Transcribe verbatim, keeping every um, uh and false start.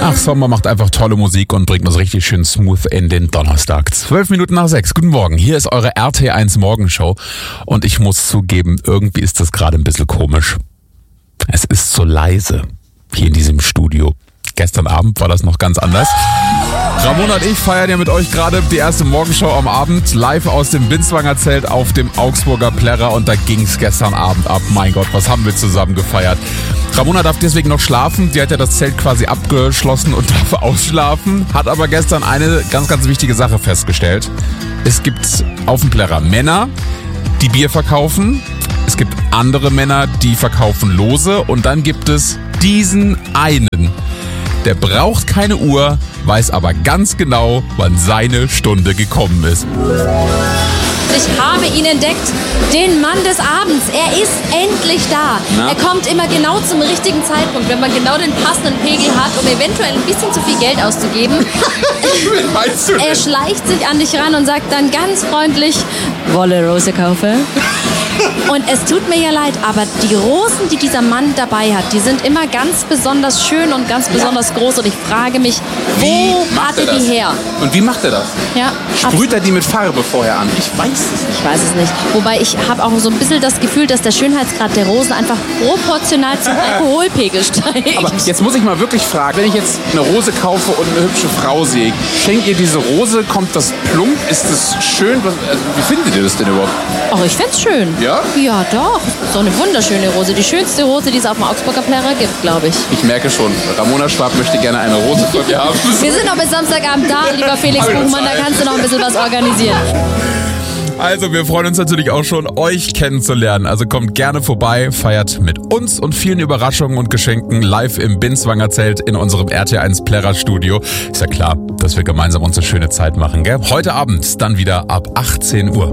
Ach, Sommer macht einfach tolle Musik und bringt uns richtig schön smooth in den Donnerstag. Zwölf Minuten nach sechs. Guten Morgen. Hier ist eure R T eins Morgenshow. Und ich muss zugeben, irgendwie ist das gerade ein bisschen komisch. Es ist so leise hier in diesem Studio. Gestern Abend war das noch ganz anders. Ramona und ich feiern ja mit euch gerade die erste Morgenshow am Abend, live aus dem Binswanger Zelt auf dem Augsburger Plärrer, und da ging es gestern Abend ab. Mein Gott, was haben wir zusammen gefeiert. Ramona darf deswegen noch schlafen, die hat ja das Zelt quasi abgeschlossen und darf ausschlafen, hat aber gestern eine ganz, ganz wichtige Sache festgestellt. Es gibt auf dem Plärrer Männer, die Bier verkaufen, es gibt andere Männer, die verkaufen Lose, und dann gibt es diesen einen, der braucht keine Uhr, weiß aber ganz genau, wann seine Stunde gekommen ist. Ich habe ihn entdeckt, den Mann des Abends. Er ist endlich da. Na? Er kommt immer genau zum richtigen Zeitpunkt, wenn man genau den passenden Pegel hat, um eventuell ein bisschen zu viel Geld auszugeben. Wen meinst du denn? Er schleicht sich an dich ran und sagt dann ganz freundlich, Wolle Rose kaufe. Und es tut mir ja leid, aber die Rosen, die dieser Mann dabei hat, die sind immer ganz besonders schön und ganz besonders ja. groß. Und ich frage mich, wo hat er die her? Und wie macht er das? Ja, Sprüht er die mit Farbe vorher an? Ich weiß es nicht. Ich weiß es nicht. Wobei ich habe auch so ein bisschen das Gefühl, dass der Schönheitsgrad der Rosen einfach proportional zum Alkoholpegel steigt. Aber jetzt muss ich mal wirklich fragen, wenn ich jetzt eine Rose kaufe und eine hübsche Frau sehe, schenkt ihr diese Rose, kommt das plump, ist das schön? Was, also, wie findet ihr das denn überhaupt? Ach, ich find's schön. Ja? Ja, doch. So eine wunderschöne Rose. Die schönste Rose, die es auf dem Augsburger Plärrer gibt, glaube ich. Ich merke schon, Ramona Schwab möchte gerne eine Rose von mir haben. Wir sind noch bis Samstagabend da, lieber Felix Buchmann, da kannst du noch ein bisschen was organisieren. Also, wir freuen uns natürlich auch schon, euch kennenzulernen. Also kommt gerne vorbei, feiert mit uns und vielen Überraschungen und Geschenken live im Binswanger Zelt in unserem R T eins Plärrer Studio. Ist ja klar, dass wir gemeinsam uns eine schöne Zeit machen, gell? Heute Abend dann wieder ab achtzehn Uhr.